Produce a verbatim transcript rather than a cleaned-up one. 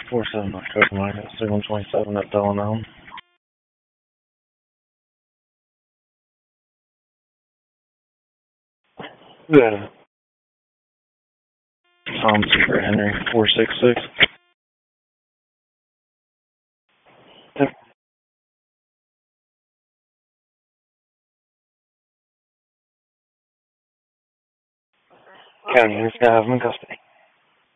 four seven October Mike, C one twenty-seven at Delano. Yeah. Tom Secret Henry, four six six. Yep. County, who's gonna have him in custody?